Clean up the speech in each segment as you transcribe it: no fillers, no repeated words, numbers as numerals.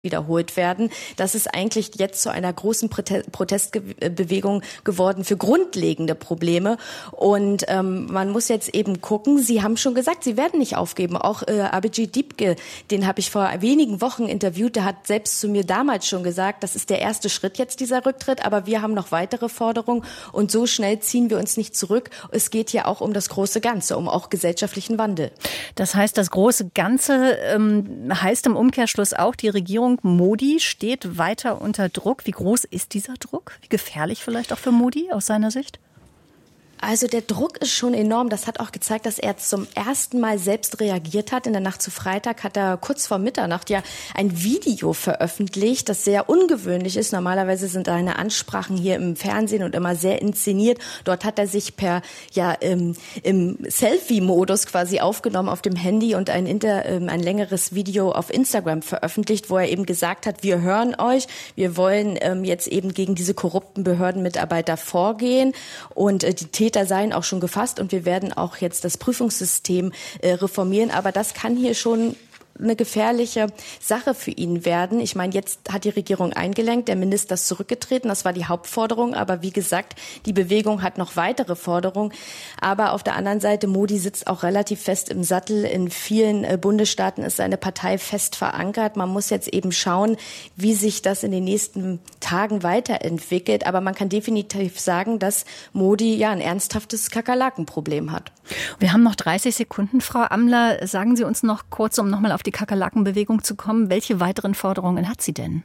wiederholt werden. Das ist eigentlich jetzt zu einer großen Protestbewegung geworden für grundlegende Probleme. Und man muss jetzt eben gucken, Sie haben schon gesagt, Sie werden nicht aufgeben. Auch Abhijit Dipke, den habe ich vor wenigen Wochen interviewt, der hat selbst zu mir damals schon gesagt, das ist der erste Schritt jetzt, dieser Rücktritt, aber wir haben noch weitere Forderungen und so schnell ziehen wir uns nicht zurück. Es geht ja auch um das große Ganze, um auch gesellschaftlichen Wandel. Das heißt, das große Ganze heißt im Umkehrschluss auch, die Regierung Modi steht weiter unter Druck. Wie groß ist dieser Druck? Wie gefährlich vielleicht auch für Modi aus seiner Sicht? Also der Druck ist schon enorm. Das hat auch gezeigt, dass er zum ersten Mal selbst reagiert hat. In der Nacht zu Freitag hat er kurz vor Mitternacht ja ein Video veröffentlicht, das sehr ungewöhnlich ist. Normalerweise sind seine Ansprachen hier im Fernsehen und immer sehr inszeniert. Dort hat er sich im Selfie-Modus quasi aufgenommen auf dem Handy und ein längeres Video auf Instagram veröffentlicht, wo er eben gesagt hat, wir hören euch, wir wollen jetzt eben gegen diese korrupten Behördenmitarbeiter vorgehen und die Täter seien auch schon gefasst und wir werden auch jetzt das Prüfungssystem reformieren. Aber das kann hier schon eine gefährliche Sache für ihn werden. Ich meine, jetzt hat die Regierung eingelenkt, der Minister ist zurückgetreten, das war die Hauptforderung. Aber wie gesagt, die Bewegung hat noch weitere Forderungen. Aber auf der anderen Seite, Modi sitzt auch relativ fest im Sattel. In vielen Bundesstaaten ist seine Partei fest verankert. Man muss jetzt eben schauen, wie sich das in den nächsten Tagen weiterentwickelt. Aber man kann definitiv sagen, dass Modi ja ein ernsthaftes Kakerlakenproblem hat. Wir haben noch 30 Sekunden, Frau Amler. Sagen Sie uns noch kurz, um nochmal auf die Kakerlakenbewegung zu kommen. Welche weiteren Forderungen hat sie denn?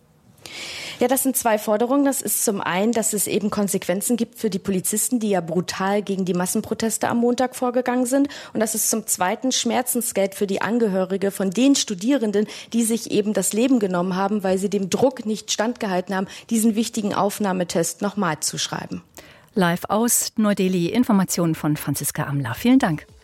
Ja, das sind zwei Forderungen. Das ist zum einen, dass es eben Konsequenzen gibt für die Polizisten, die ja brutal gegen die Massenproteste am Montag vorgegangen sind. Und das ist zum zweiten Schmerzensgeld für die Angehörige von den Studierenden, die sich eben das Leben genommen haben, weil sie dem Druck nicht standgehalten haben, diesen wichtigen Aufnahmetest nochmal zu schreiben. Live aus Neu-Delhi. Informationen von Franziska Amler. Vielen Dank.